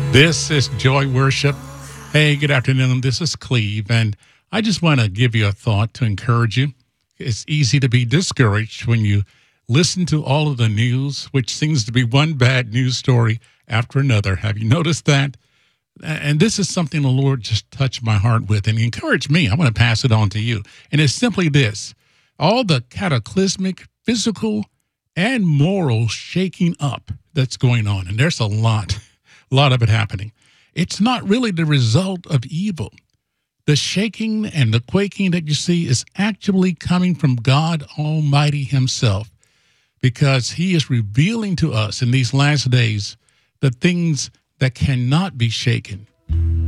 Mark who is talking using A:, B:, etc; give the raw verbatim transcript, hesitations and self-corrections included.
A: This is Joy Worship. Hey, good afternoon. This is Cleve, and I just want to give you a thought to encourage you. It's easy to be discouraged when you listen to all of the news, which seems to be one bad news story after another. Have you noticed that? And this is something the Lord just touched my heart with and encouraged me. I want to pass it on to you. And it's simply this: all the cataclysmic, physical, and moral shaking up that's going on. And there's a lot. A lot of it happening. It's not really the result of evil. The shaking and the quaking that you see is actually coming from God Almighty himself, because he is revealing to us in these last days the things that cannot be shaken.